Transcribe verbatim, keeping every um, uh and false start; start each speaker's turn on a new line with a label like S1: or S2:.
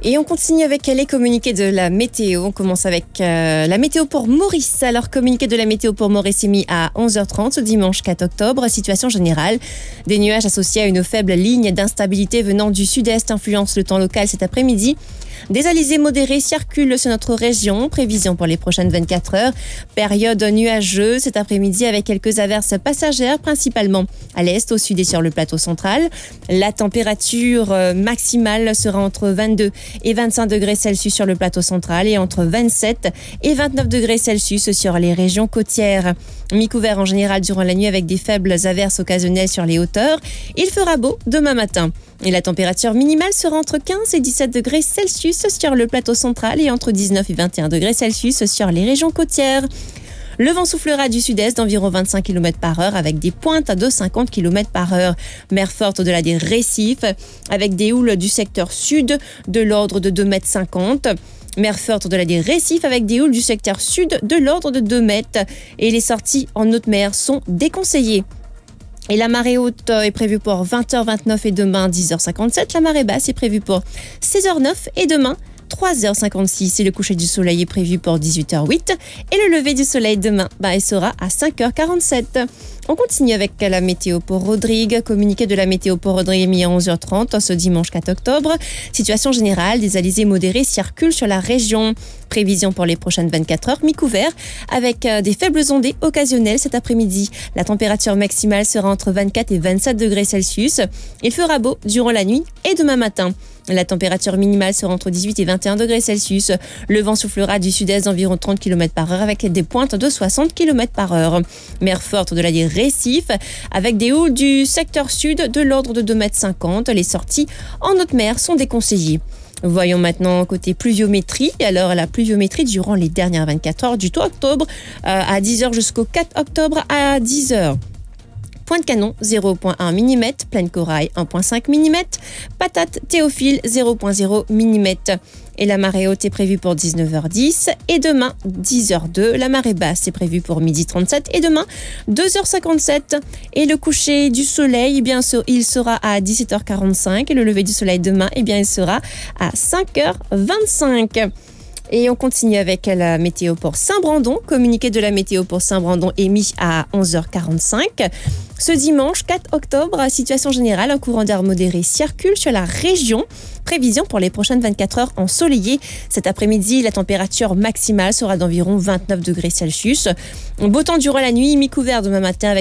S1: Et on continue avec les communiqués de la météo. On commence avec euh, la météo pour Maurice. Alors, communiqué de la météo pour Maurice émis à onze heures trente ce dimanche quatre octobre. Situation générale. Des nuages associés à une faible ligne d'instabilité venant du sud-est influencent le temps local cet après-midi. Des alizés modérés circulent sur notre région. Prévision pour les prochaines vingt-quatre heures. Période nuageuse cet après-midi avec quelques averses passagères, principalement à l'est, au sud et sur le plateau central. La température maximale sera entre vingt-deux et vingt-cinq degrés Celsius sur le plateau central et entre vingt-sept et vingt-neuf degrés Celsius sur les régions côtières. Mi-couvert en général durant la nuit avec des faibles averses occasionnelles sur les hauteurs. Il fera beau demain matin. Et la température minimale sera entre quinze et dix-sept degrés Celsius sur le plateau central et entre dix-neuf et vingt et un degrés Celsius sur les régions côtières. Le vent soufflera du sud-est d'environ vingt-cinq kilomètres par heure avec des pointes de cinquante kilomètres par heure. Mer forte au-delà des récifs avec des houles du secteur sud de l'ordre de deux mètres cinquante. Mer forte au-delà des récifs avec des houles du secteur sud de l'ordre de deux mètres. Et les sorties en haute mer sont déconseillées. Et la marée haute est prévue pour vingt heures vingt-neuf et demain dix heures cinquante-sept. La marée basse est prévue pour seize heures neuf et demain trois heures cinquante-six. Et le coucher du soleil est prévu pour dix-huit heures huit. Et le lever du soleil demain, bah, il sera à cinq heures quarante-sept. On continue avec la météo pour Rodrigue. Communiqué de la météo pour Rodrigue émis à onze heures trente ce dimanche quatre octobre. Situation générale, des alizés modérés circulent sur la région. Prévision pour les prochaines vingt-quatre heures, mi-couvert, avec des faibles ondées occasionnelles cet après-midi. La température maximale sera entre vingt-quatre et vingt-sept degrés Celsius. Il fera beau durant la nuit et demain matin. La température minimale sera entre dix-huit et vingt et un degrés Celsius. Le vent soufflera du sud-est d'environ trente kilomètres par heure avec des pointes de soixante kilomètres par heure. Mer forte au-delà des récifs avec des houles du secteur sud de l'ordre de deux mètres cinquante. Les sorties en haute mer sont déconseillées. Voyons maintenant côté pluviométrie. Alors la pluviométrie durant les dernières vingt-quatre heures du trois octobre euh, à dix heures jusqu'au quatre octobre à dix heures. Pointe-Canon, zéro virgule un millimètre. Plaine-Corail, un virgule cinq millimètre. Patate, Théophile, zéro virgule zéro millimètre. Et la marée haute est prévue pour dix-neuf heures dix. Et demain, dix heures deux. La marée basse est prévue pour midi trente-sept. Et demain, deux heures cinquante-sept. Et le coucher du soleil, eh bien, il sera à dix-sept heures quarante-cinq. Et le lever du soleil demain, eh bien, il sera à cinq heures vingt-cinq. Et on continue avec la météo pour Saint-Brandon. Communiqué de la météo pour Saint-Brandon émis à onze heures quarante-cinq. Ce dimanche quatre octobre, situation générale, un courant d'air modéré circule sur la région. Prévision pour les prochaines vingt-quatre heures ensoleillées. Cet après-midi, la température maximale sera d'environ vingt-neuf degrés Celsius. Beau temps durant la nuit, mi-couvert demain matin avec